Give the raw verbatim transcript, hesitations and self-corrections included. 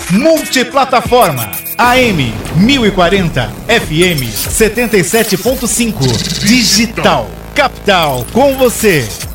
Multiplataforma A M mil e quarenta, F M setenta e sete ponto cinco. Digital Capital, com você.